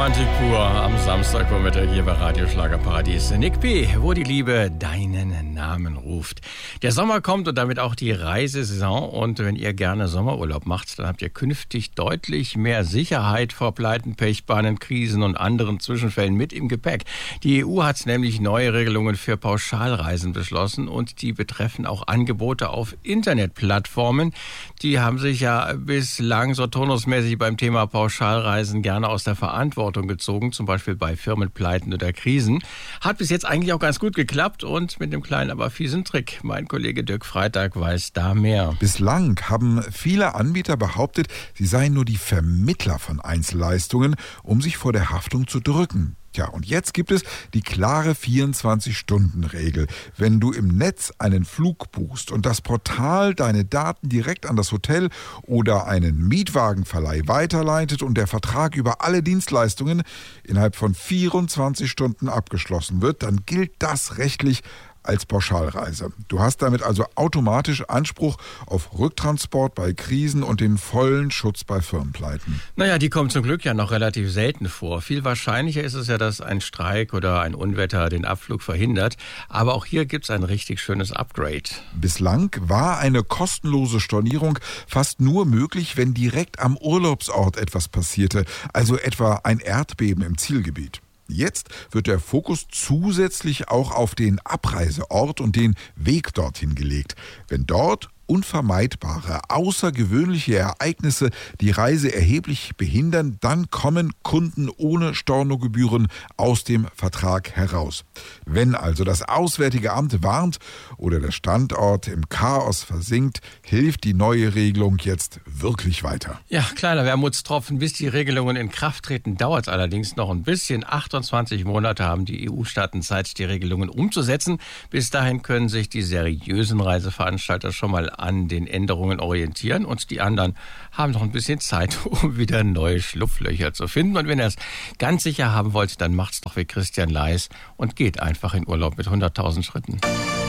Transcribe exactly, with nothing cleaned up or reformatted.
Romantik pur am Samstagvormittag hier bei Radio Schlagerparadies. Nick P., wo die Liebe deinen Namen ruft. Der Sommer kommt und damit auch die Reisesaison. Und wenn ihr gerne Sommerurlaub macht, dann habt ihr künftig deutlich mehr Sicherheit vor Pleiten, Pechbahnen, Krisen und anderen Zwischenfällen mit im Gepäck. Die E U hat nämlich neue Regelungen für Pauschalreisen beschlossen und die betreffen auch Angebote auf Internetplattformen. Die haben sich ja bislang so turnusmäßig beim Thema Pauschalreisen gerne aus der Verantwortung gezogen, zum Beispiel bei Firmenpleiten oder Krisen. Hat bis jetzt eigentlich auch ganz gut geklappt und mit dem kleinen, aber fiesen Trick. Mein Kollege Dirk Freitag weiß da mehr. Bislang haben viele Anbieter behauptet, sie seien nur die Vermittler von Einzelleistungen, um sich vor der Haftung zu drücken. Tja, und jetzt gibt es die klare vierundzwanzig-Stunden-Regel. Wenn du im Netz einen Flug buchst und das Portal deine Daten direkt an das Hotel oder einen Mietwagenverleih weiterleitet und der Vertrag über alle Dienstleistungen innerhalb von vierundzwanzig Stunden abgeschlossen wird, dann gilt das rechtlich als Pauschalreise. Du hast damit also automatisch Anspruch auf Rücktransport bei Krisen und den vollen Schutz bei Firmenpleiten. Naja, die kommen zum Glück ja noch relativ selten vor. Viel wahrscheinlicher ist es ja, dass ein Streik oder ein Unwetter den Abflug verhindert. Aber auch hier gibt's ein richtig schönes Upgrade. Bislang war eine kostenlose Stornierung fast nur möglich, wenn direkt am Urlaubsort etwas passierte, also etwa ein Erdbeben im Zielgebiet. Jetzt wird der Fokus zusätzlich auch auf den Abreiseort und den Weg dorthin gelegt. Wenn dort unvermeidbare, außergewöhnliche Ereignisse die Reise erheblich behindern, dann kommen Kunden ohne Stornogebühren aus dem Vertrag heraus. Wenn also das Auswärtige Amt warnt oder der Standort im Chaos versinkt, hilft die neue Regelung jetzt wirklich weiter. Ja, kleiner Wermutstropfen. Bis die Regelungen in Kraft treten, dauert es allerdings noch ein bisschen. achtundzwanzig Monate haben die E U-Staaten Zeit, die Regelungen umzusetzen. Bis dahin können sich die seriösen Reiseveranstalter schon mal an den Änderungen orientieren und die anderen haben noch ein bisschen Zeit, um wieder neue Schlupflöcher zu finden. Und wenn ihr es ganz sicher haben wollt, dann macht's doch wie Christian Leis und geht einfach in Urlaub mit hunderttausend Schritten.